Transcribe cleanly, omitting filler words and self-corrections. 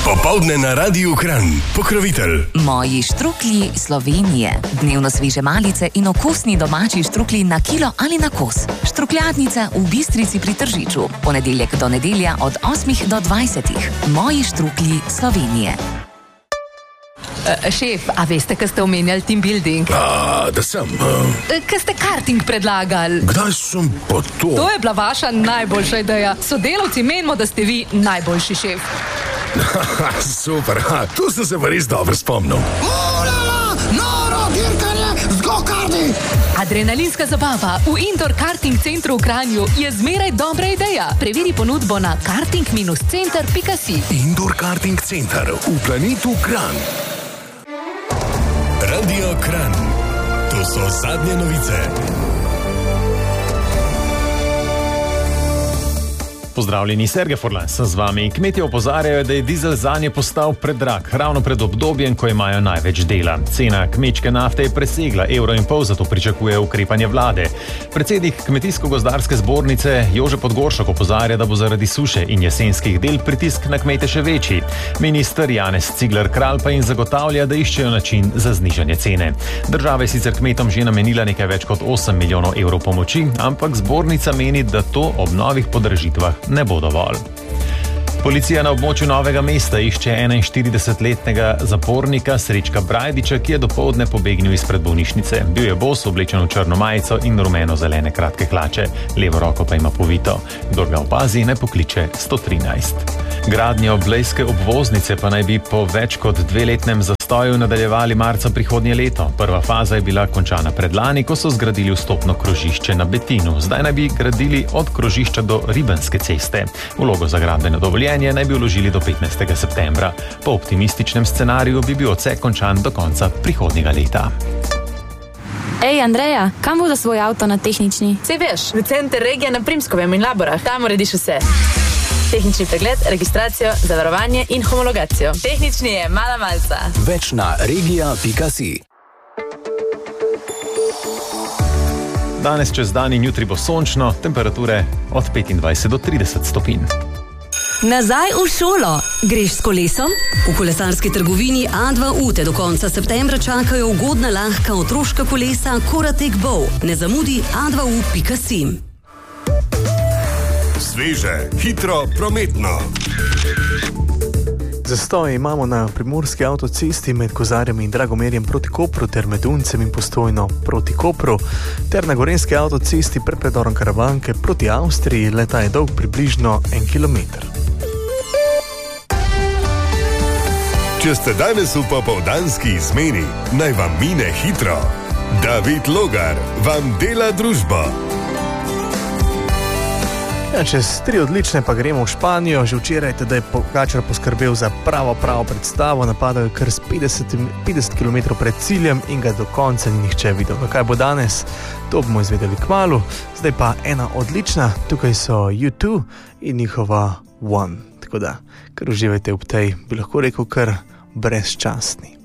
Popoldne na Radiu Kranj. Pokrovitelj. Moji štruklji Slovenije. Dnevno sveže malice in okusni domači štruklji na kilo ali na kos. Štrukljatnica v Bistrici pri Tržiču. Ponedeljek do nedelja od 8 do 20. Moji štruklji Slovenije. Šef, a veste, kaj ste omenjali team building? Da sem. Kaj ste karting predlagali? Kdaj sem pa to? To je bila vaša najboljša ideja. Sodelavci menimo, da ste vi najboljši šef. Super, tu sem se pa res dobro spomnil. Noro dirkanje z go-karti! Adrenalinska zabava v indoor karting centru v Kranju je zmeraj dobra ideja. Preveri ponudbo na karting-center.si. Indoor karting center v Planetu Kranj. Radio Kranj. To so zadnje novice. Pozdravljeni, Sergej Furlan sem z vami. Kmetje opozarjajo, da je dizel zanje postal predrag, ravno pred obdobjem, ko imajo največ dela. Cena kmečke nafte je presegla €1,5, zato pričakuje ukrepanje vlade. Predsednik Kmetijsko-gozdarske zbornice Jože Podgoršek opozarja, da bo zaradi suše in jesenskih del pritisk na kmete še večji. Minister Janez Cigler Kralj pa jim zagotavlja, da iščejo način za znižanje cene. Država je sicer kmetom že namenila nekaj več kot 8 milijonov evrov pomoči, ampak zbornica meni, da to ob novih podražitvah ne bo dovolj. Policija na območju Novega mesta išče 41-letnega zapornika Srečka Brajdiča, ki je dopoldne pobegnil izpred bolnišnice. Bil je bos, oblečen v črno majico in rumeno-zelene kratke hlače. Levo roko pa ima povito. Kdor ga opazi, ne pokliče 113. Gradnjo blejske obvoznice pa naj bi po več kot 2-letnem zastoju nadaljevali marca prihodnje leto. Prva faza je bila končana predlani, ko so zgradili vstopno krožišče na Betinu. Zdaj naj bi gradili od krožišča do Ribenske ceste. Vlogo za gradbeno dovoljenje naj bi vložili do 15. septembra. Po optimističnem scenariju bi bil odsek končan do konca prihodnjega leta. Ej, Andreja, kam bo za svoj avto na tehnični? Sej veš, v center regije na Primskovem in Laborah. Tam urediš vse. Tehnični pregled, registracijo, zavarovanje in homologacijo. Tehnični je mala malca. Več na regija.si. Danes čez dan in jutri bo sončno, temperature od 25 do 30 stopinj. Nazaj v šolo. Greš s kolesom? V kolesarski trgovini A2U te do konca septembra čakajo ugodna lahka otroška kolesa Koratek Bow. Ne zamudi a2u.si. Sveže, hitro, prometno. Zastoj imamo na primorski avtocesti med Kozarjem in Dragomerjem proti Kopru ter med Uncem in Postojno proti Kopru ter na gorenski avtocesti pred predorom Karavanke proti Avstriji. Leta je dolg približno 1 kilometer. Če ste danes v popoldanski izmeni, naj vam mine hitro. David Logar vam dela družbo. Čez 3 odlične pa gremo v Španijo. Že včeraj teda je Pogačar poskrbel za pravo predstavo. Napadal je kar s 50 km pred ciljem in ga do konca ni nihče videl. Kaj bo danes, to bomo izvedeli kmalu. Zdaj pa ena odlična. Tukaj so U2 in njihova One. Tako da, kar uživajte ob tej, bi lahko rekel, kar brezčasni.